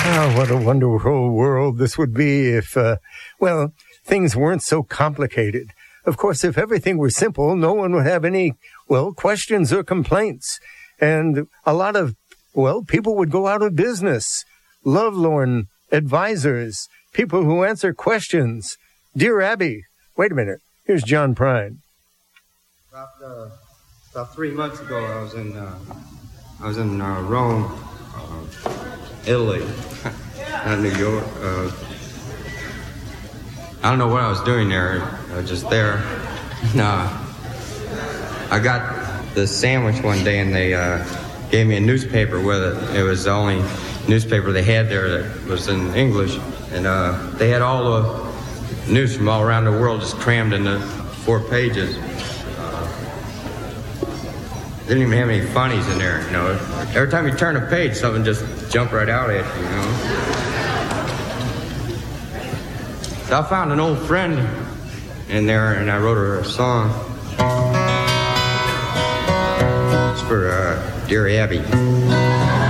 Oh, what a wonderful world this would be if, things weren't so complicated. Of course, if everything were simple, no one would have any, questions or complaints. And a lot of, people would go out of business. Lovelorn advisors, people who answer questions. Dear Abby, wait a minute. Here's John Prine. About 3 months ago, I was in Rome, Italy, not New York. I don't know what I was doing there. I was just there. I got the sandwich one day, and they gave me a newspaper with it. It was the only newspaper they had there that was in English, and they had all the news from all around the world just crammed into 4 pages. Didn't even have any funnies in there, Every time you turn a page, something just jumped right out at you, So I found an old friend in there, and I wrote her a song. It's for Dear Abby.